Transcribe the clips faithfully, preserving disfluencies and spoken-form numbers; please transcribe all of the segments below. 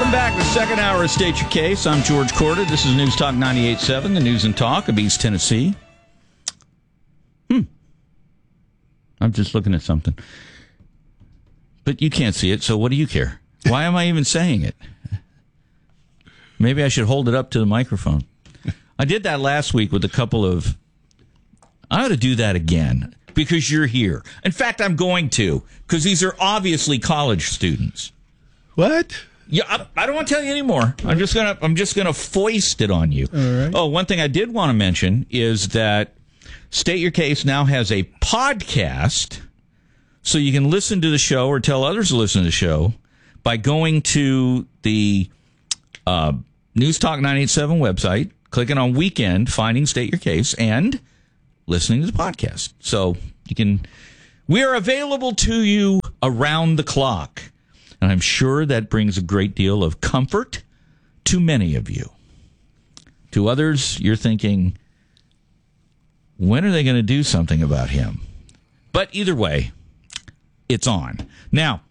Welcome back to the second hour of State Your Case. I'm George Corder. This is News Talk ninety-eight point seven, the News and Talk of East Tennessee. Hmm. I'm just looking at something. But you can't see it, so what do you care? Why am I even saying it? Maybe I should hold it up to the microphone. I did that last week with a couple of... I ought to do that again because you're here. In fact, I'm going to, because these are obviously college students. What? Yeah, I, I don't want to tell you anymore. I'm just gonna I'm just gonna foist it on you. All right. Oh, one thing I did want to mention is that State Your Case now has a podcast, so you can listen to the show or tell others to listen to the show by going to the uh, News Talk ninety-eight point seven website, clicking on Weekend, finding State Your Case, and listening to the podcast. So you can. We are available to you around the clock. And I'm sure that brings a great deal of comfort to many of you. To others, you're thinking, when are they going to do something about him? But either way, it's on. Now,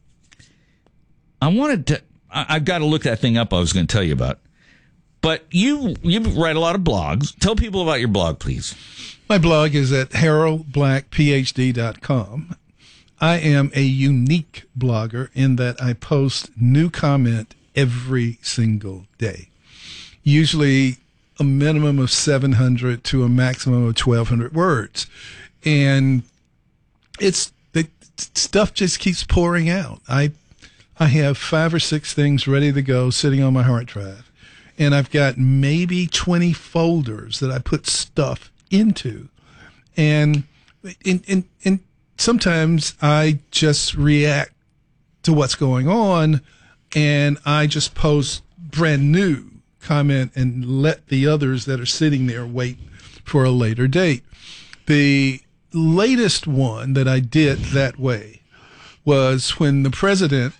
I wanted to, I, I've got to look that thing up I was going to tell you about. But you, you write a lot of blogs. Tell people about your blog, please. My blog is at harold black p h d dot com. I am a unique blogger in that I post new comment every single day. Usually a minimum of seven hundred to a maximum of twelve hundred words. And it's the stuff just keeps pouring out. I I have five or six things ready to go sitting on my hard drive. And I've got maybe twenty folders that I put stuff into. And in in in sometimes I just react to what's going on and I just post brand new comment and let the others that are sitting there wait for a later date. The latest one that I did that way was when the president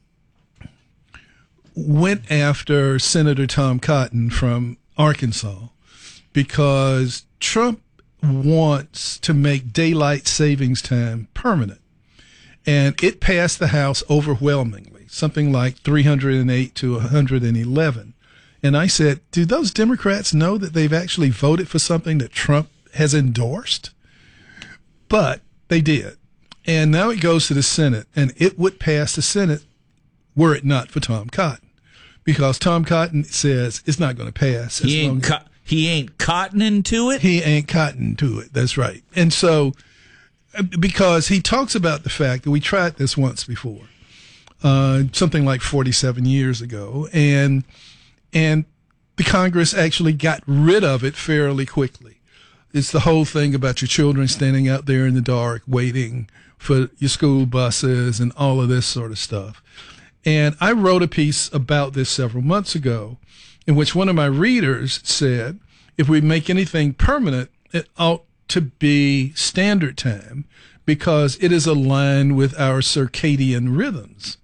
went after Senator Tom Cotton from Arkansas because Trump wants to make daylight savings time permanent. And it passed the House overwhelmingly, something like three hundred eight to one hundred eleven. And I said, do those Democrats know that they've actually voted for something that Trump has endorsed? But they did. And now it goes to the Senate, and it would pass the Senate were it not for Tom Cotton. Because Tom Cotton says it's not going to pass. He ain't co- He ain't cottoning to it? He ain't cottoning to it. That's right. And so, because he talks about the fact that we tried this once before, uh, something like forty-seven years ago, and and the Congress actually got rid of it fairly quickly. It's the whole thing about your children standing out there in the dark waiting for your school buses and all of this sort of stuff. And I wrote a piece about this several months ago, in which one of my readers said, if we make anything permanent, it ought to be standard time because it is aligned with our circadian rhythms.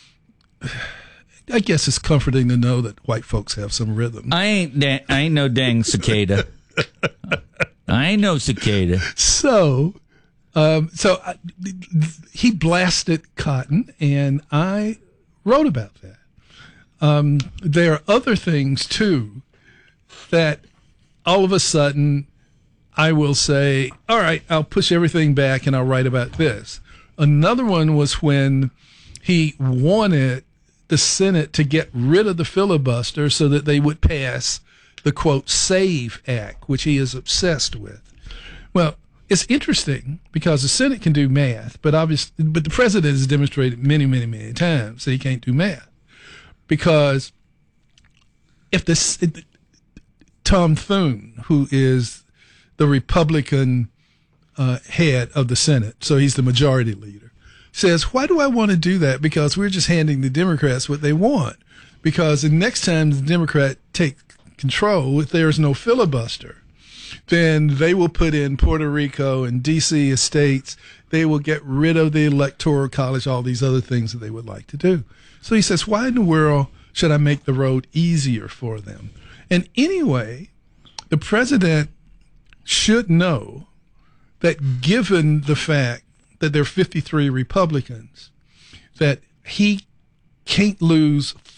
I guess it's comforting to know that white folks have some rhythm. I ain't da- I ain't no dang cicada. I ain't no cicada. So, um, so I, he blasted Cotton, and I wrote about that. Um, there are other things, too, that all of a sudden I will say, all right, I'll push everything back and I'll write about this. Another one was when he wanted the Senate to get rid of the filibuster so that they would pass the, quote, SAVE Act, which he is obsessed with. Well, it's interesting because the Senate can do math, but obviously, but the president has demonstrated many, many, many times that he can't do math. Because if this Tom Thune, who is the Republican uh, head of the Senate, so he's the majority leader, says, why do I want to do that? Because we're just handing the Democrats what they want. Because the next time the Democrat take control, if there's no filibuster, then they will put in Puerto Rico and D C estates. They will get rid of the Electoral College, all these other things that they would like to do. So he says, why in the world should I make the road easier for them? And anyway, the president should know that given the fact that there are fifty-three Republicans, that he can't lose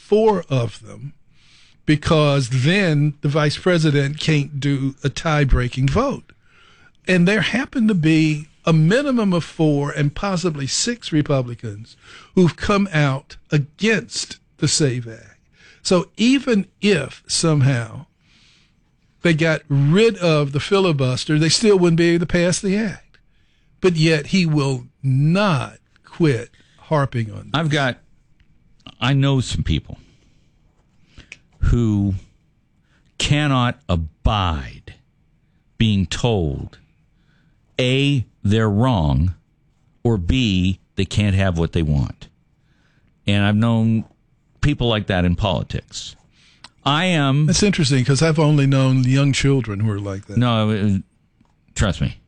four of them, because then the vice president can't do a tie-breaking vote. And there happen to be a minimum of four and possibly six Republicans who've come out against the SAVE Act. So even if somehow they got rid of the filibuster, they still wouldn't be able to pass the act. But yet he will not quit harping on this. I've got, I know some people who cannot abide being told, A, they're wrong, or B, they can't have what they want. And I've known people like that in politics. I am... That's interesting, because I've only known young children who are like that. No, uh, trust me.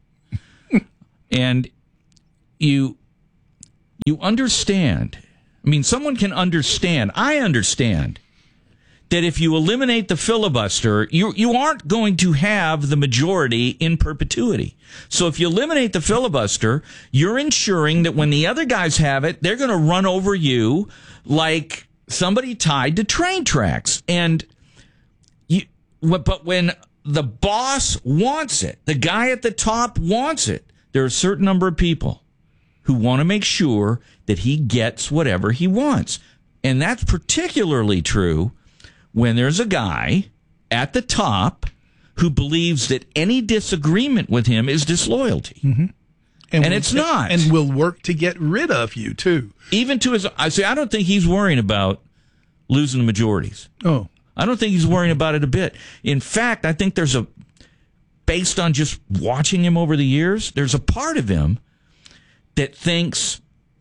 And you you understand. I mean, someone can understand. I understand that if you eliminate the filibuster, you you aren't going to have the majority in perpetuity. So if you eliminate the filibuster, you're ensuring that when the other guys have it, they're going to run over you like somebody tied to train tracks. And you, but when the boss wants it, the guy at the top wants it, there are a certain number of people who want to make sure that he gets whatever he wants. And that's particularly true when there's a guy at the top who believes that any disagreement with him is disloyalty. Mm-hmm. And, and will, it's not. And will work to get rid of you, too. Even to his... I say, I don't think he's worrying about losing the majorities. Oh. I don't think he's worrying about it a bit. In fact, I think there's a... Based on just watching him over the years, there's a part of him that thinks,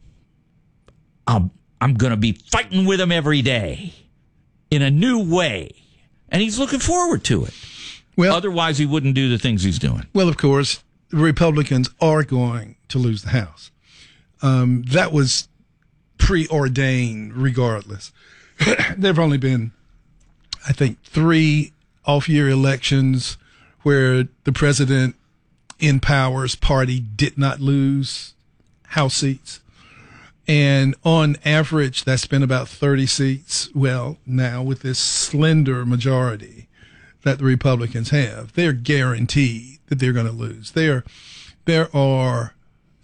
I'm, I'm going to be fighting with him every day in a new way. And he's looking forward to it. Well, otherwise, he wouldn't do the things he's doing. Well, of course, the Republicans are going to lose the House. Um, that was preordained regardless. There have only been, I think, three off-year elections where the president in power's party did not lose House seats. And on average, that's been about thirty seats. Well, now with this slender majority that the Republicans have, they're guaranteed that they're going to lose. There, there are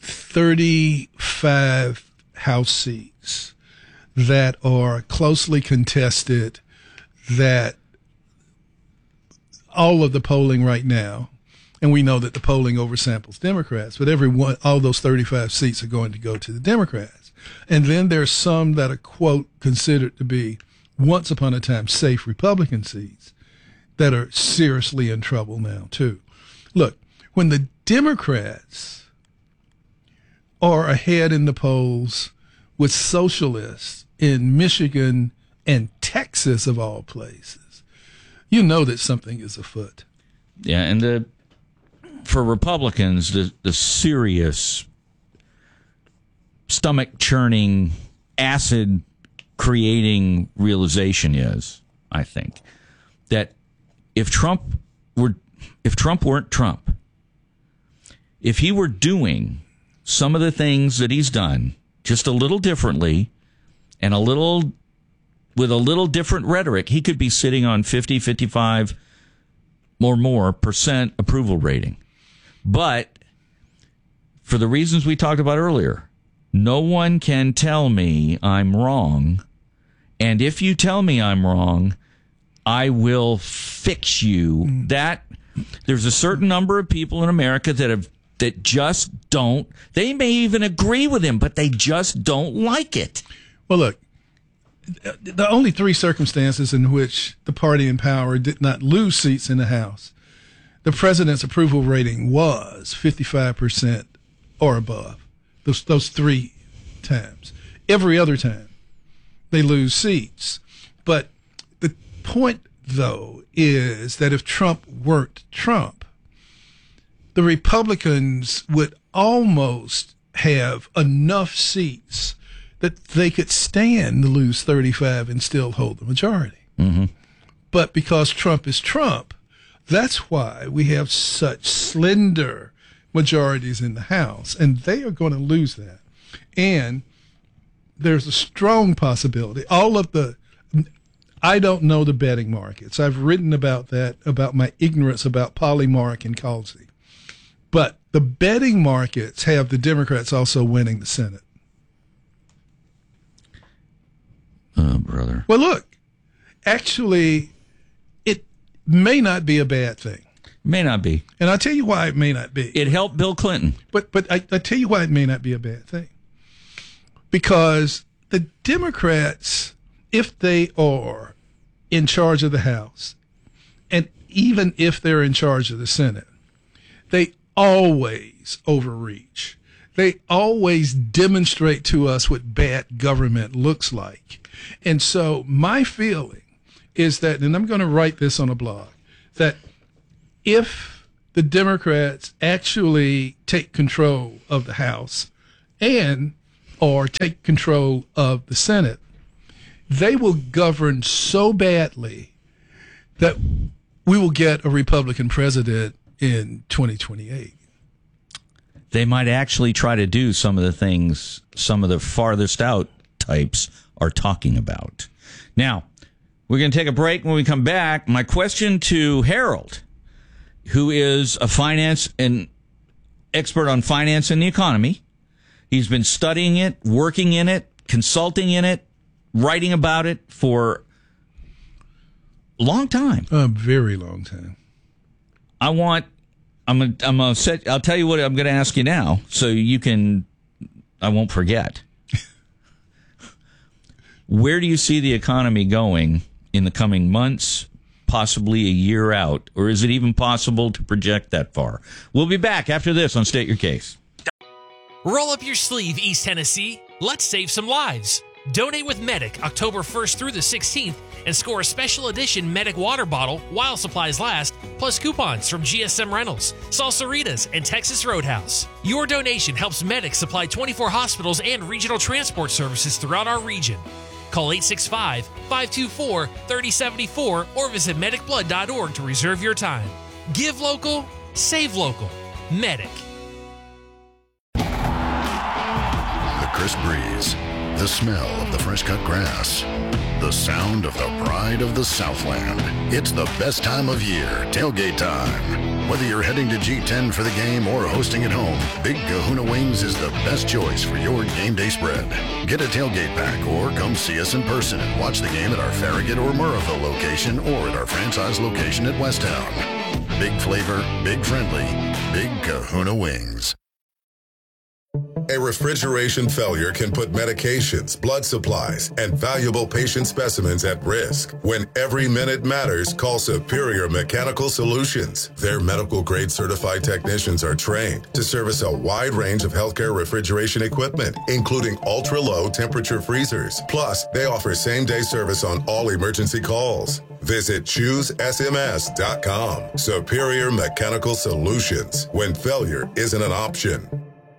thirty-five House seats that are closely contested, that all of the polling right now, and we know that the polling oversamples Democrats, but every one, all those thirty-five seats are going to go to the Democrats. And then there's some that are, quote, considered to be once upon a time safe Republican seats that are seriously in trouble now, too. Look, when the Democrats are ahead in the polls with socialists in Michigan and Texas, of all places, you know that something is afoot. Yeah, and the for Republicans, the, the serious stomach-churning, acid-creating realization is, I think, that if Trump were, if Trump weren't Trump, if he were doing some of the things that he's done just a little differently and a little with a little different rhetoric, he could be sitting on fifty, fifty-five or more percent approval rating. But for the reasons we talked about earlier, no one can tell me I'm wrong. And if you tell me I'm wrong, I will fix you. Mm. That there's a certain number of people in America that have that just don't. They may even agree with him, but they just don't like it. Well, look, the only three circumstances in which the party in power did not lose seats in the House, the president's approval rating was fifty-five percent or above. Those those three times. Every other time, they lose seats. But the point, though, is that if Trump weren't Trump, the Republicans would almost have enough seats that they could stand to lose thirty-five and still hold the majority. Mm-hmm. But because Trump is Trump, that's why we have such slender majorities in the House, and they are going to lose that. And there's a strong possibility, all of the I don't know the betting markets. I've written about that, about my ignorance about Polymark and Causey. But the betting markets have the Democrats also winning the Senate. Oh, brother. Well, look, actually, it may not be a bad thing. May not be. And I'll tell you why it may not be. It helped Bill Clinton. But but I, I tell you why it may not be a bad thing. Because the Democrats, if they are in charge of the House, and even if they're in charge of the Senate, they always overreach. They always demonstrate to us what bad government looks like. And so my feeling is that, and I'm going to write this on a blog, that if the Democrats actually take control of the House and or take control of the Senate, they will govern so badly that we will get a Republican president in twenty twenty-eight. They might actually try to do some of the things some of the farthest out types are talking about. Now, we're going to take a break. When we come back, my question to Harold, who is a finance and expert on finance and the economy. He's been studying it, working in it, consulting in it, writing about it for a long time. A very long time. I want, I'm going I'm to set, I'll tell you what I'm going to ask you now so you can, I won't forget. Where do you see the economy going in the coming months, possibly a year out? Or is it even possible to project that far? We'll be back after this on State Your Case. Roll up your sleeve, East Tennessee. Let's save some lives. Donate with Medic October first through the sixteenth and score a special edition Medic water bottle while supplies last, plus coupons from G S M Rentals, Salsaritas, and Texas Roadhouse. Your donation helps Medic supply twenty-four hospitals and regional transport services throughout our region. Call eight six five, five two four, three zero seven four or visit medic blood dot org to reserve your time. Give local, save local. Medic. The crisp breeze, the smell of the fresh cut grass, the sound of the pride of the Southland. It's the best time of year, tailgate time. Whether you're heading to G ten for the game or hosting at home, Big Kahuna Wings is the best choice for your game day spread. Get a tailgate pack or come see us in person and watch the game at our Farragut or Murrayville location or at our franchise location at Westtown. Big flavor, big friendly, Big Kahuna Wings. A refrigeration failure can put medications, blood supplies, and valuable patient specimens at risk. When every minute matters, call Superior Mechanical Solutions. Their medical-grade certified technicians are trained to service a wide range of healthcare refrigeration equipment, including ultra-low temperature freezers. Plus, they offer same-day service on all emergency calls. Visit choose S M S dot com. Superior Mechanical Solutions. When failure isn't an option.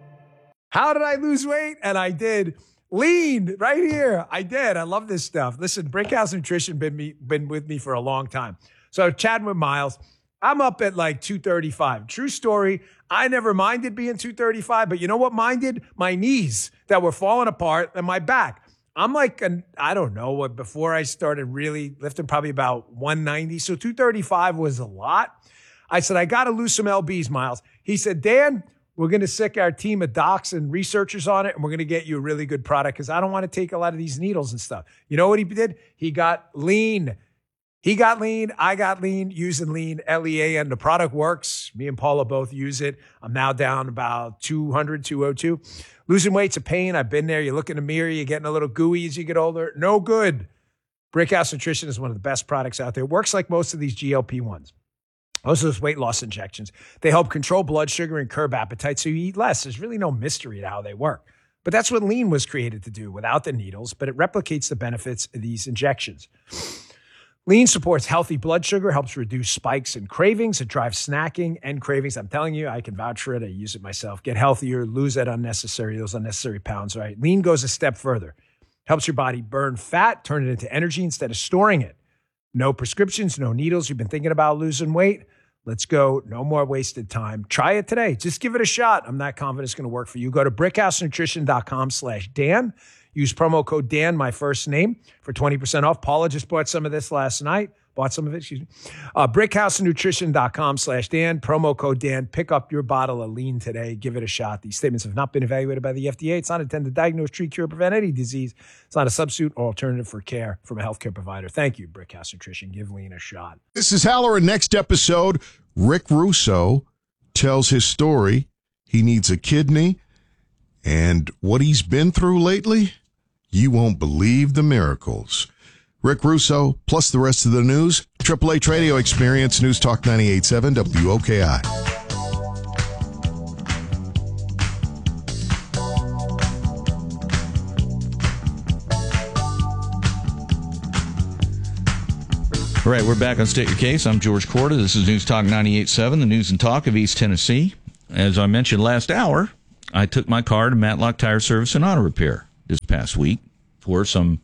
How did I lose weight? And I did. Lean right here. I did. I love this stuff. Listen, Brickhouse Nutrition been me been with me for a long time. So chatting with Miles, I'm up at like two thirty-five. True story. I never minded being two thirty-five, but you know what minded? My knees that were falling apart and my back. I'm like, an, I don't know what, before I started really lifting, probably about one ninety. So two thirty-five was a lot. I said, I got to lose some L Bs, Miles. He said, Dan, we're going to sick our team of docs and researchers on it, and we're going to get you a really good product because I don't want to take a lot of these needles and stuff. You know what he did? He got lean. He got lean. I got lean using lean, L E A N. The product works. Me and Paula both use it. I'm now down about two hundred, two oh two. Losing weight's a pain. I've been there. You look in the mirror. You're getting a little gooey as you get older. No good. Brickhouse Nutrition is one of the best products out there. It works like most of these G L P ones. Most of those weight loss injections, they help control blood sugar and curb appetite so you eat less. There's really no mystery to how they work. But that's what lean was created to do without the needles, but it replicates the benefits of these injections. Lean supports healthy blood sugar, helps reduce spikes and cravings. It drives snacking and cravings. I'm telling you, I can vouch for it. I use it myself. Get healthier, lose that unnecessary, those unnecessary pounds, right? Lean goes a step further. Helps your body burn fat, turn it into energy instead of storing it. No prescriptions, no needles. You've been thinking about losing weight? Let's go. No more wasted time. Try it today. Just give it a shot. I'm not confident it's going to work for you. Go to brickhouse nutrition dot com slash Dan. Use promo code Dan, my first name, for twenty percent off. Paula just bought some of this last night. Bought some of it, excuse me. Uh, brickhousenutrition.com slash Dan, promo code Dan. Pick up your bottle of lean today. Give it a shot. These statements have not been evaluated by the F D A. It's not intended to diagnose, treat, cure, prevent any disease. It's not a substitute or alternative for care from a healthcare provider. Thank you, Brickhouse Nutrition. Give lean a shot. This is Halloran. Next episode, Rick Russo tells his story. He needs a kidney, and what he's been through lately, you won't believe the miracles. Rick Russo, plus the rest of the news. Triple H Radio Experience, News Talk ninety-eight point seven W O K I. All right, we're back on State Your Case. I'm George Corda. This is News Talk ninety-eight point seven, the news and talk of East Tennessee. As I mentioned last hour, I took my car to Matlock Tire Service and Auto Repair this past week for some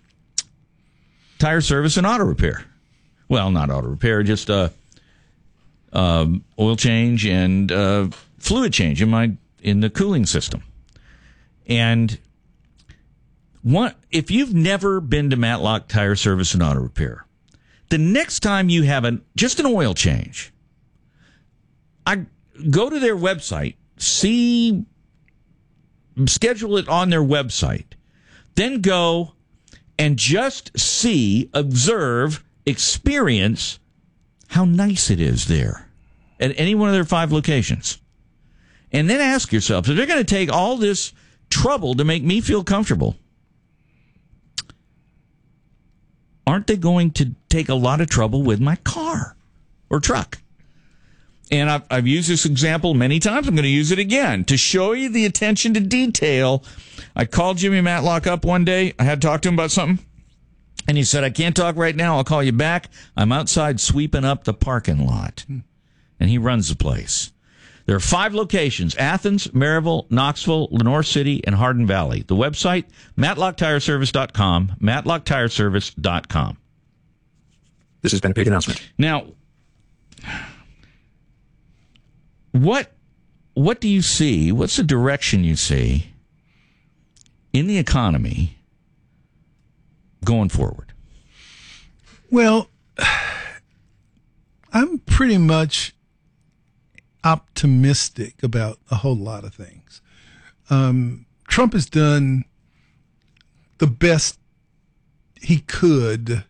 tire service and auto repair. Well, not auto repair, just uh, um, oil change and uh, fluid change in my in the cooling system. And one, if you've never been to Matlock Tire Service and Auto Repair, the next time you have an just an oil change, I go to their website, see, schedule it on their website, then go and just see, observe, experience how nice it is there at any one of their five locations. And then ask yourself, if they're going to take all this trouble to make me feel comfortable, aren't they going to take a lot of trouble with my car or truck? And I've, I've used this example many times. I'm going to use it again to show you the attention to detail. I called Jimmy Matlock up one day. I had to talk to him about something. And he said, I can't talk right now. I'll call you back. I'm outside sweeping up the parking lot. And he runs the place. There are five locations: Athens, Maryville, Knoxville, Lenoir City, and Hardin Valley. The website, matlock tire service dot com, matlock tire service dot com. This has been a big announcement. Now, what what do you see? What's the direction you see in the economy going forward? Well, I'm pretty much optimistic about a whole lot of things. Um, Trump has done the best he could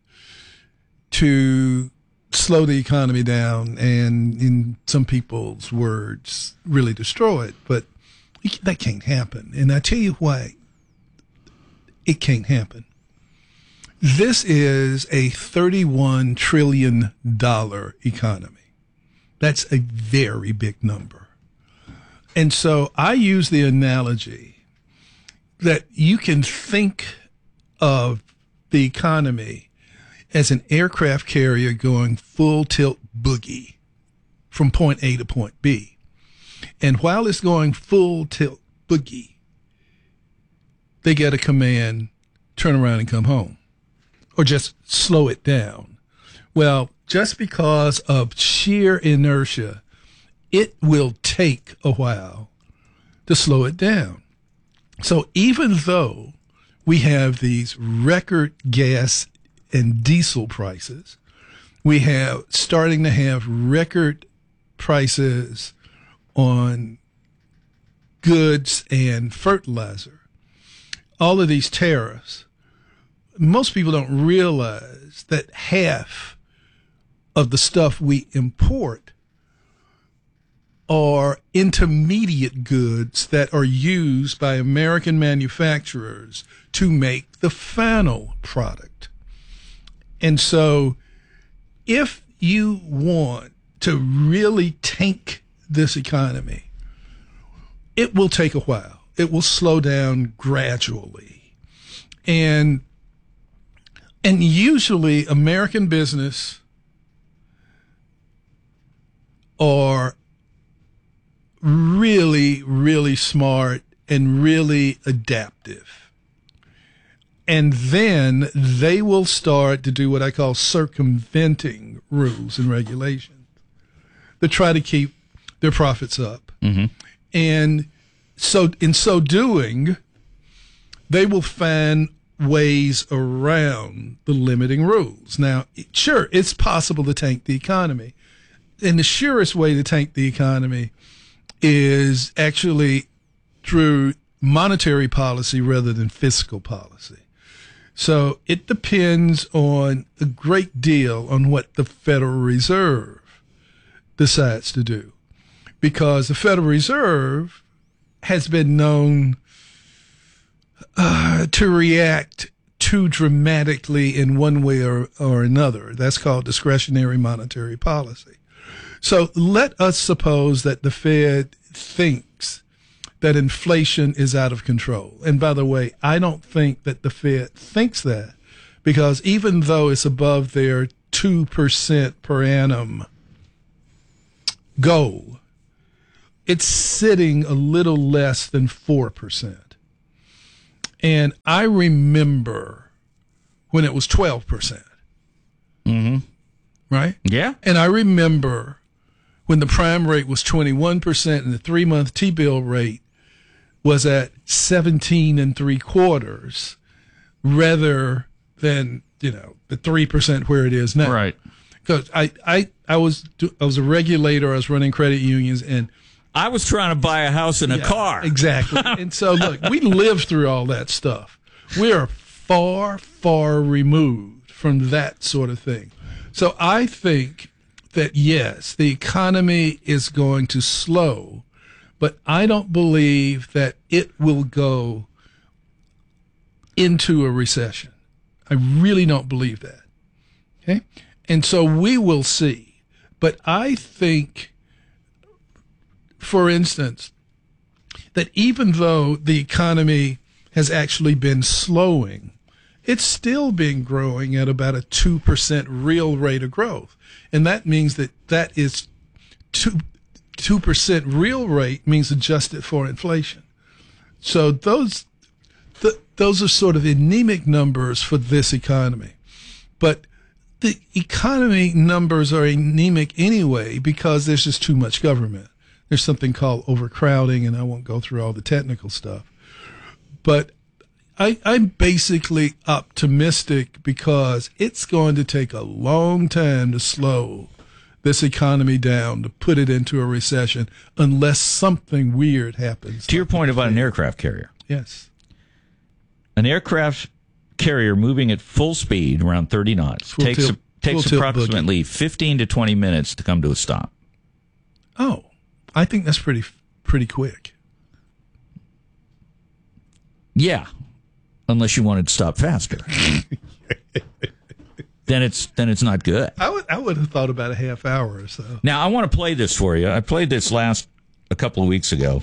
to slow the economy down and, in some people's words, really destroy it. But that can't happen. And I tell you why it can't happen. This is a thirty-one trillion dollars economy. That's a very big number. And so I use the analogy that you can think of the economy as an aircraft carrier going full tilt boogie from point A to point B. And while it's going full tilt boogie, they get a command, turn around and come home, or just slow it down. Well, just because of sheer inertia, it will take a while to slow it down. So even though we have these record gas and diesel prices, we have starting to have record prices on goods and fertilizer, all of these tariffs, most people don't realize that half of the stuff we import are intermediate goods that are used by American manufacturers to make the final product. And so if you want to really tank this economy, it will take a while. It will slow down gradually. And and usually American business are really, really smart and really adaptive. And then they will start to do what I call circumventing rules and regulations to try to keep their profits up. Mm-hmm. And so in so doing, they will find ways around the limiting rules. Now, sure, it's possible to tank the economy. And the surest way to tank the economy is actually through monetary policy rather than fiscal policy. So it depends on a great deal on what the Federal Reserve decides to do, because the Federal Reserve has been known uh, to react too dramatically in one way or, or another. That's called discretionary monetary policy. So let us suppose that the Fed thinks that inflation is out of control. And by the way, I don't think that the Fed thinks that, because even though it's above their two percent per annum goal, it's sitting a little less than four percent. And I remember when it was twelve percent. Mm-hmm. Right? Yeah. And I remember when the prime rate was twenty-one percent and the three-month T-bill rate was at seventeen and three quarters, rather than, you know, the three percent where it is now. Right. Because I, I, I was I was a regulator. I was running credit unions, and I was trying to buy a house and a yeah, car. Exactly. And so, look, we lived through all that stuff. We are far, far removed from that sort of thing. So I think that, yes, the economy is going to slow, but I don't believe that it will go into a recession. I really don't believe that. Okay? And so we will see. But I think, for instance, that even though the economy has actually been slowing, it's still been growing at about a two percent real rate of growth. And that means that that is two, 2% real rate means adjusted for inflation. So those, th- those are sort of anemic numbers for this economy. But the economy numbers are anemic anyway because there's just too much government. There's something called overcrowding, and I won't go through all the technical stuff. But I, I'm basically optimistic because it's going to take a long time to slow this economy down, to put it into a recession, unless something weird happens. To your point about an aircraft carrier. Yes. An aircraft carrier moving at full speed, around thirty knots, Full takes tilt- a, takes full tilt approximately fifteen to twenty minutes to come to a stop. Oh, I think that's pretty pretty quick. Yeah, unless you wanted to stop faster. then it's then it's not good. I would I would have thought about a half hour or so. Now, I want to play this for you. I played this last a couple of weeks ago.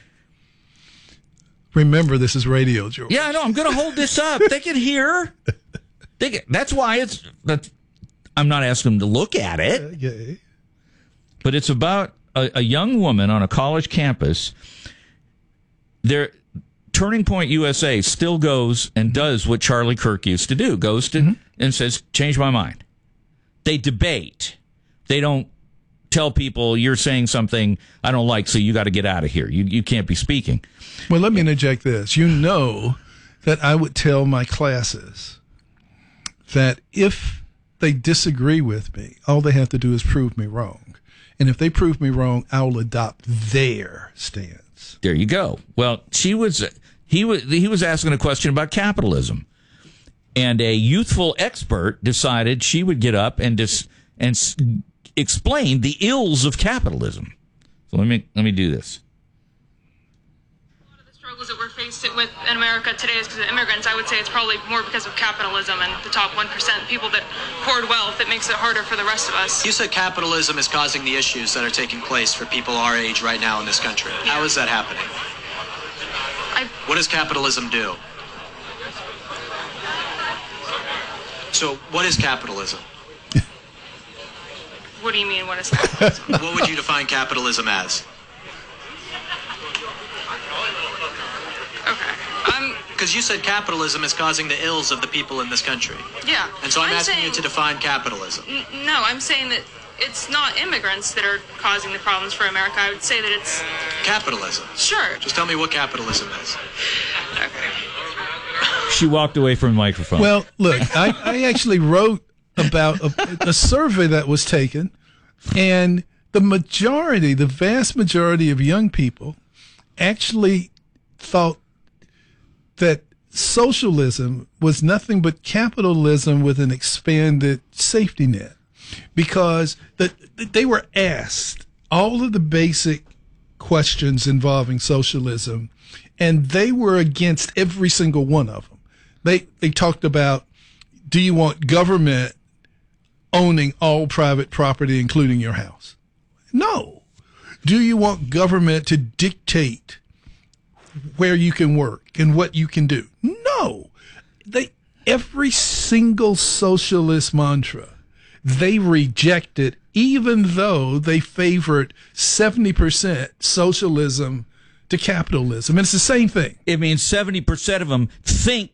Remember, this is radio, George. Yeah, I know. I'm going to hold this up. They can hear. They can, that's why it's. That's, I'm not asking them to look at it. Okay. But it's about a, a young woman on a college campus. Their Turning Point U S A still goes and does what Charlie Kirk used to do. Goes to mm-hmm. and says, "Change my mind." They debate. They don't tell people you're saying something I don't like, so you got to get out of here. You you can't be speaking. Well, let me interject this. You know that I would tell my classes that if they disagree with me, all they have to do is prove me wrong. And if they prove me wrong, I'll adopt their stance. There you go. Well, she was he was he was asking a question about capitalism. And a youthful expert decided she would get up and dis, and s- explain the ills of capitalism. So let me let me do this. Struggles that we're faced with in America today is because of immigrants. I would say it's probably more because of capitalism and the top one percent, people that hoard wealth. It makes it harder for the rest of us. You said capitalism is causing the issues that are taking place for people our age right now in this country. Yeah. How is that happening? I, what does capitalism do? So what is capitalism? What do you mean, what is capitalism? What would you define capitalism as? Okay. Um, because you said capitalism is causing the ills of the people in this country. Yeah. And so I'm, I'm asking saying, you to define capitalism. N- no, I'm saying that it's not immigrants that are causing the problems for America. I would say that it's... Capitalism. Sure. Just tell me what capitalism is. Okay. She walked away from the microphone. Well, look, I, I actually wrote about a, a survey that was taken, and the majority, the vast majority of young people actually thought that socialism was nothing but capitalism with an expanded safety net, because the, they were asked all of the basic questions involving socialism, and they were against every single one of them. They they talked about, do you want government owning all private property, including your house? No. Do you want government to dictate where you can work and what you can do? No. They every single socialist mantra they rejected, even though they favored seventy percent socialism to capitalism. And it's the same thing. It means seventy percent of them think